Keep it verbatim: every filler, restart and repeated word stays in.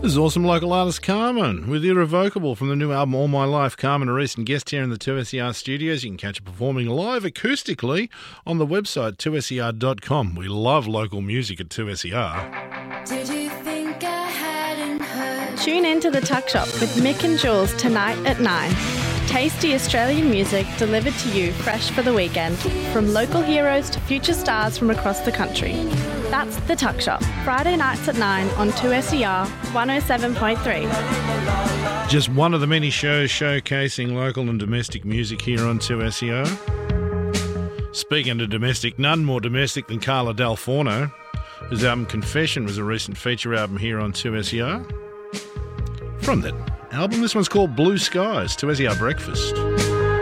This is awesome local artist Carmen with Irrevocable from the new album All My Life. Carmen, a recent guest here in the two S E R studios. You can catch her performing live acoustically on the website two S E R dot com. We love local music at two S E R. Did you think I hadn't heard? Tune in to The Tuck Shop with Mick and Jules tonight at nine. Tasty Australian music delivered to you fresh for the weekend, from local heroes to future stars from across the country. That's The Tuck Shop, Friday nights at nine on two S E R one oh seven point three. Just one of the many shows showcasing local and domestic music here on two S E R. Speaking of domestic, none more domestic than Carla Del Forno, whose album Confession was a recent feature album here on two S E R. From that album, this one's called Blue Skies, two S E R Breakfast.